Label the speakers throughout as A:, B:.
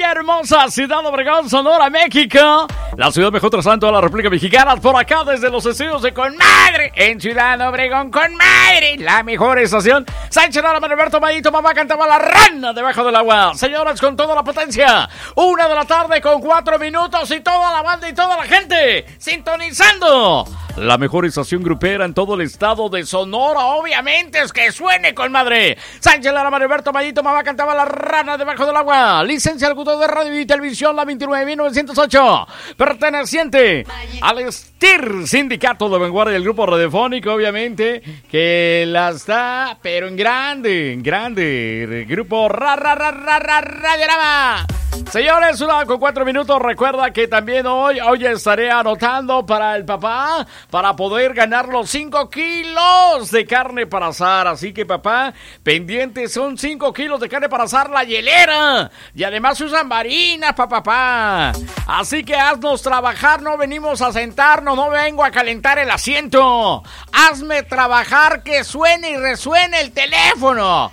A: hermosa Ciudad Obregón, Sonora, México. La ciudad mejor trazada en toda la República Mexicana. Por acá desde los estudios de Con Madre en Ciudad Obregón, Con Madre, la mejor estación. Sánchez Lara, Alberto Mayito, mamá cantaba la rana debajo del agua. Señoras, con toda la potencia, 1 de la tarde con 4 minutos y toda la banda y toda la gente sintonizando la mejor estación grupera en todo el estado de Sonora. Obviamente es que suene Con Madre. Sánchez Lara, Alberto Mayito, mamá cantaba la rana debajo del agua. Licencia al de radio y televisión, la 29.908. Perteneciente al STIR, Sindicato de Vanguardia del Grupo Radiofónico, obviamente, que la está, pero en grande, el Grupo Radiorama. Señores, 1 con 4 minutos. Recuerda que también hoy estaré anotando para el papá, para poder ganar los 5 kilos de carne para asar. Así que, papá, pendiente, son 5 kilos de carne para asar la hielera. Y además usan marinas, papá. Así que haznos trabajar, no venimos a sentarnos, no vengo a calentar el asiento. Hazme trabajar, que suene y resuene el teléfono.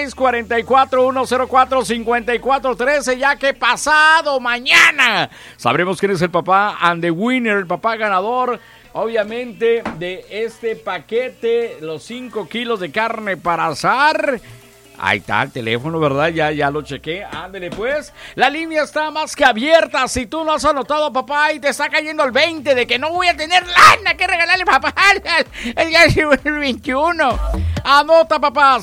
A: 644-104-5413, ya que pasado mañana sabremos quién es el papá and the winner, el papá ganador, obviamente, de este paquete, los 5 kilos de carne para asar. Ahí está el teléfono, ¿verdad? Ya lo chequé. Ándele, pues. La línea está más que abierta. Si tú no has anotado, papá, y te está cayendo el 20 de que no voy a tener lana que regalarle, papá, el día 21. Anota, papá,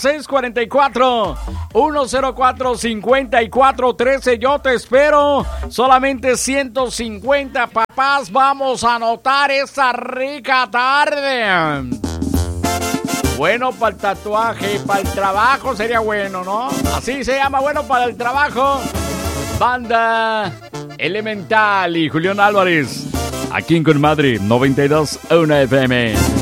A: 644-104-5413. Yo te espero. Solamente 150 papás. Vamos a anotar esta rica tarde. Bueno para el tatuaje, para el trabajo sería bueno, ¿no? Así se llama, bueno para el trabajo. Banda Elemental y Julián Álvarez. Aquí en Con Madre, 92.1 FM.